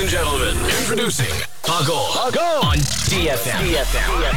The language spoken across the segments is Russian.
and gentlemen, introducing Agol on DFM.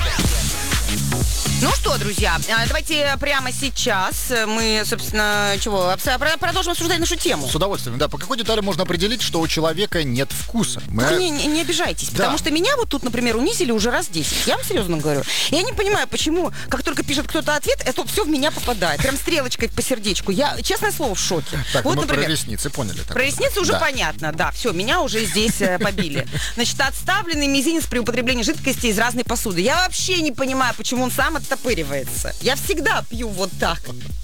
Ну что, друзья, давайте прямо сейчас мы, собственно, продолжим обсуждать нашу тему. С удовольствием, да. По какой детали можно определить, что у человека нет вкуса? Не обижайтесь, Да. потому что меня вот тут, например, унизили уже раз 10. Я вам серьезно говорю. Я не понимаю, почему, как только пишет кто-то ответ, это все в меня попадает. Прям стрелочкой по сердечку. Я, честное слово, в шоке. Так, вот, мы например, про ресницы поняли. про ресницы уже Да. понятно, да, все, меня уже здесь побили. Значит, отставленный мизинец при употреблении жидкости из разной посуды. Я вообще не понимаю, почему он сам оттопыривается. Я всегда пью вот так.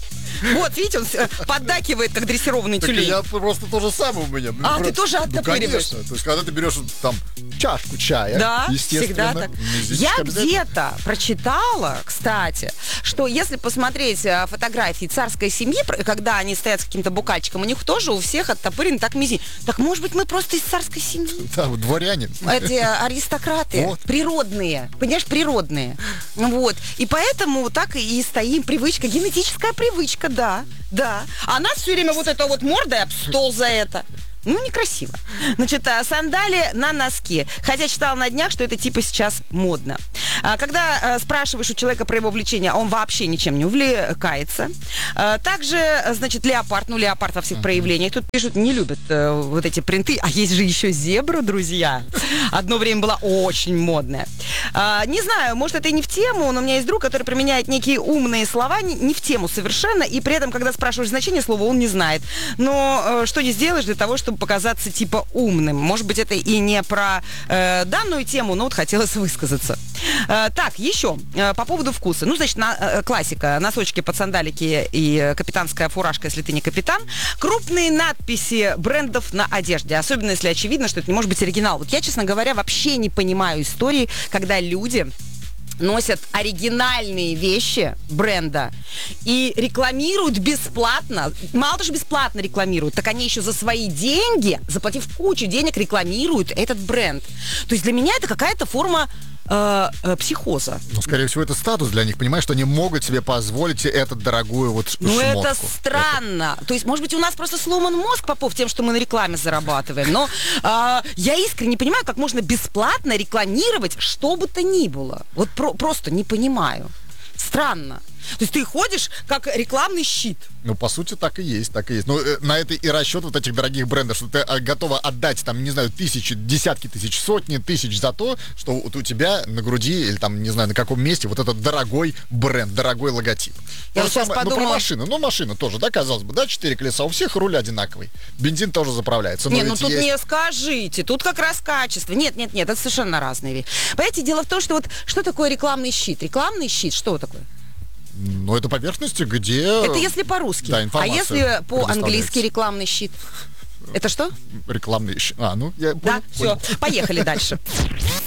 Вот, видите, он поддакивает, как дрессированный Так тюлень. я просто то же самое у меня. Ты тоже оттопыриваешь? Конечно. То есть, когда ты берешь там чашку чая, Да, естественно, всегда так. мизинчик Я обязательно. где-то прочитала, кстати, что если посмотреть фотографии царской семьи, когда они стоят с каким-то букальчиком, у них тоже у всех оттопырен так мизинец. Так, может быть, мы просто из царской семьи? Да, вот дворяне. Эти аристократы, Вот. природные, понимаешь, природные. Вот. И поэтому так и стоим. Привычка, генетическая привычка, да. А нас все время вот это вот мордой об стол за это. Ну, некрасиво. Значит, сандали на носки. Хотя читала на днях, что это типа сейчас модно. Когда спрашиваешь у человека про его увлечение, он вообще ничем не увлекается. Также, значит, леопард во всех проявлениях. Тут пишут, не любят вот эти принты. А есть же еще зебра, друзья. Одно время была очень модная. Не знаю, может, это и не в тему, но у меня есть друг, который применяет некие умные слова, не в тему совершенно, и при этом, когда спрашиваешь значение слова, он не знает. Но что не сделаешь для того, чтобы показаться типа умным. Может быть, это и не про данную тему, но вот хотелось высказаться. Так, еще по поводу вкуса. Ну, значит, классика. Носочки под сандалики и капитанская фуражка, если ты не капитан. Крупные надписи брендов на одежде. Особенно, если очевидно, что это не может быть оригинал. Вот я, честно говоря, вообще не понимаю истории, когда люди носят оригинальные вещи бренда и рекламируют бесплатно. Мало того, что бесплатно рекламируют, так они еще за свои деньги, заплатив кучу денег, рекламируют этот бренд. То есть для меня это какая-то форма психоза. Ну, скорее всего, это статус для них, понимаешь, что они могут себе позволить этот дорогую вот Ну, шмотку. это странно. То есть, может быть, у нас просто сломан мозг, Попов, тем, что мы на рекламе зарабатываем. Но я искренне понимаю, как можно бесплатно рекламировать что бы то ни было. Вот просто не понимаю. Странно. То есть ты ходишь как рекламный щит. Ну, по сути, так и есть. Ну, на это и расчет вот этих дорогих брендов, что ты готова отдать, там, не знаю, тысячи, десятки тысяч, сотни тысяч за то, что вот у тебя на груди или там, не знаю, на каком месте вот этот дорогой бренд, дорогой логотип. Я вот сейчас подумала... Ну, про машину. Ну, машина тоже, да, казалось бы, да, 4 колеса, у всех руль одинаковый. Бензин тоже заправляется. Не, ну тут не скажите, тут как раз качество. Нет, это совершенно разные вещи. Понимаете, дело в том, что вот что такое рекламный щит? Рекламный щит, что такое? Ну, это поверхности, где... Это если по-русски. Да, а информация если по-английски предоставляется. рекламный щит? Это что? Рекламный... я Да, понял. все, поехали дальше.